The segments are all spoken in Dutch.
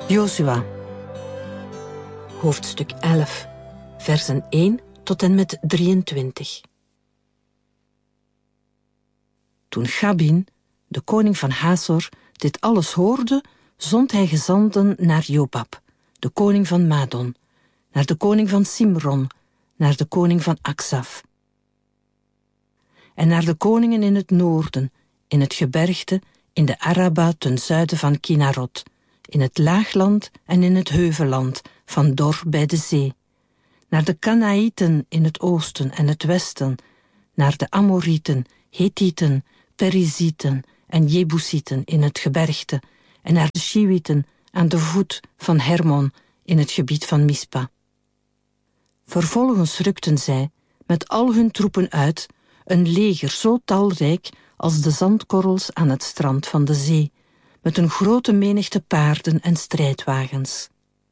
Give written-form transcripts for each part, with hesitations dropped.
Jozua, hoofdstuk 11, versen 1 tot en met 23. Toen Jabin, de koning van Hazor, dit alles hoorde, zond hij gezanten naar Jobab, de koning van Madon, naar de koning van Simron, naar de koning van Aksaf, en naar de koningen in het noorden, in het gebergte, in de Araba ten zuiden van Kinarot, in het laagland en in het heuvelland, van Dor bij de zee, naar de Kanaïten in het oosten en het westen, naar de Amorieten, Hethieten, Perizieten en Jebusieten in het gebergte, en naar de Shiwieten aan de voet van Hermon in het gebied van Mispa. Vervolgens rukten zij met al hun troepen uit, een leger zo talrijk als de zandkorrels aan het strand van de zee, met een grote menigte paarden en strijdwagens.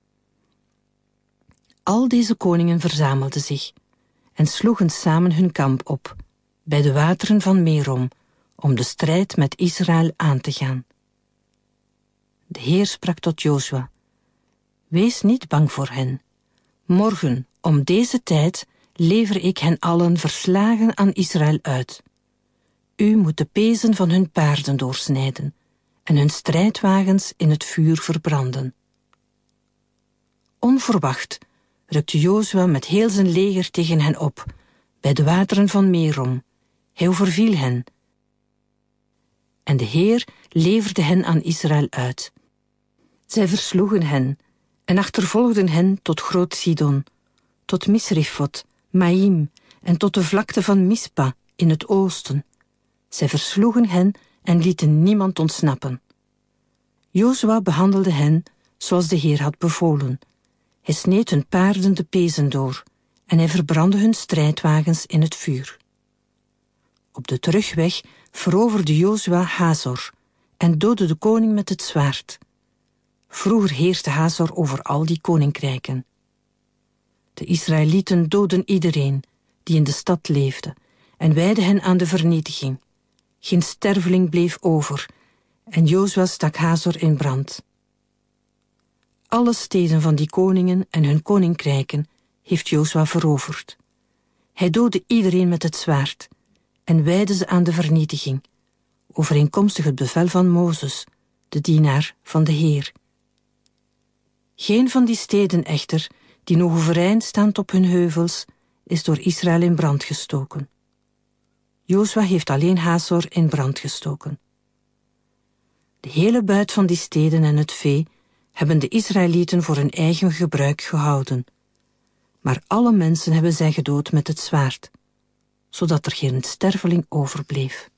Al deze koningen verzamelden zich en sloegen samen hun kamp op, bij de wateren van Merom, om de strijd met Israël aan te gaan. De Heer sprak tot Jozua: Wees niet bang voor hen. Morgen, om deze tijd, lever ik hen allen verslagen aan Israël uit. U moet de pezen van hun paarden doorsnijden en hun strijdwagens in het vuur verbranden. Onverwacht rukte Jozua met heel zijn leger tegen hen op, bij de wateren van Merom. Hij overviel hen. En de Heer leverde hen aan Israël uit. Zij versloegen hen en achtervolgden hen tot Groot Sidon, tot Misrefot, Maïm en tot de vlakte van Mispa in het oosten. Zij versloegen hen en lieten niemand ontsnappen. Jozua behandelde hen zoals de Heer had bevolen. Hij sneed hun paarden de pezen door en hij verbrandde hun strijdwagens in het vuur. Op de terugweg veroverde Jozua Hazor en doodde de koning met het zwaard. Vroeger heerste Hazor over al die koninkrijken. De Israëlieten doodden iedereen die in de stad leefde en wijdden hen aan de vernietiging. Geen sterveling bleef over en Jozua stak Hazor in brand. Alle steden van die koningen en hun koninkrijken heeft Jozua veroverd. Hij doodde iedereen met het zwaard en wijdde ze aan de vernietiging, overeenkomstig het bevel van Mozes, de dienaar van de Heer. Geen van die steden echter, die nog overeind staan op hun heuvels, is door Israël in brand gestoken. Jozua heeft alleen Hazor in brand gestoken. De hele buit van die steden en het vee hebben de Israëlieten voor hun eigen gebruik gehouden. Maar alle mensen hebben zij gedood met het zwaard, zodat er geen sterveling overbleef.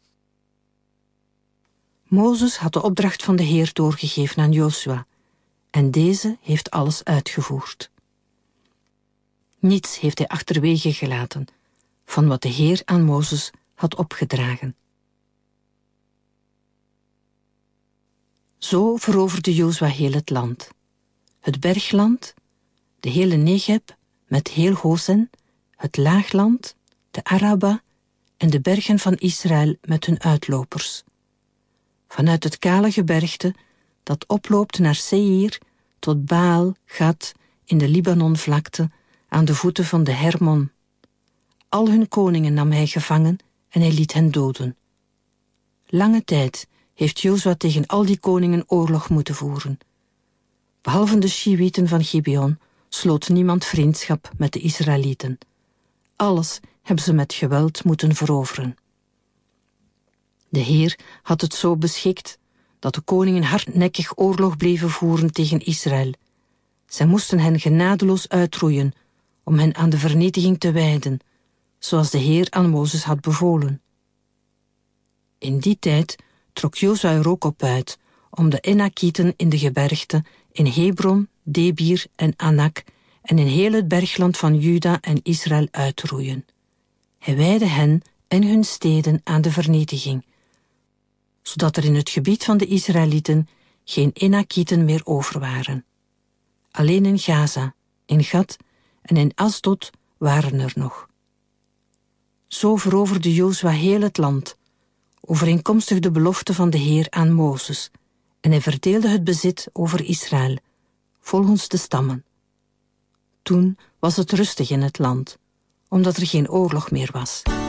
Mozes had de opdracht van de Heer doorgegeven aan Jozua, en deze heeft alles uitgevoerd. Niets heeft hij achterwege gelaten van wat de Heer aan Mozes had opgedragen. Zo veroverde Jozua heel het land. Het bergland, de hele Negeb met heel Gozen, het laagland, de Araba en de bergen van Israël met hun uitlopers. Vanuit het kale gebergte dat oploopt naar Seir tot Baal, Gad in de Libanonvlakte aan de voeten van de Hermon. Al hun koningen nam hij gevangen en hij liet hen doden. Lange tijd heeft Jozua tegen al die koningen oorlog moeten voeren. Behalve de Shiwieten van Gibeon sloot niemand vriendschap met de Israëlieten. Alles hebben ze met geweld moeten veroveren. De Heer had het zo beschikt dat de koningen hardnekkig oorlog bleven voeren tegen Israël. Zij moesten hen genadeloos uitroeien om hen aan de vernietiging te wijden, zoals de Heer aan Mozes had bevolen. In die tijd trok Jozua er ook op uit om de Enakieten in de gebergte, in Hebron, Debir en Anak en in heel het bergland van Juda en Israël uit te roeien. Hij wijdde hen en hun steden aan de vernietiging, zodat er in het gebied van de Israëlieten geen Enakieten meer over waren. Alleen in Gaza, in Gad en in Asdod waren er nog. Zo veroverde Jozua heel het land, overeenkomstig de belofte van de Heer aan Mozes, en hij verdeelde het bezit over Israël, volgens de stammen. Toen was het rustig in het land, omdat er geen oorlog meer was.